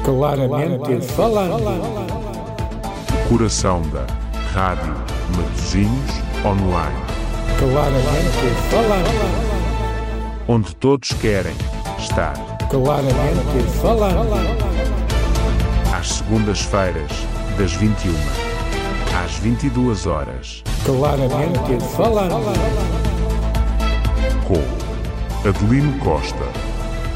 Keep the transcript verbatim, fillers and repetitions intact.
Claramente falando. O coração da Rádio Matosinhos Online. Claramente falando. Onde todos querem estar. Claramente falando. Às segundas-feiras, das vinte e uma às vinte e duas horas. Claramente falando. Com Adelino Costa.